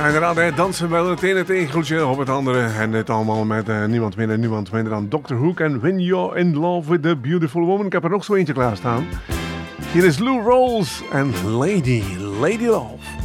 Inderdaad, hè, dansen wel het ene tegeltje op het andere. En het allemaal met niemand minder dan Dr. Hook en When You're in Love with a Beautiful Woman. Ik heb er nog zo eentje klaarstaan. Hier is Lou Rawls en Lady Love.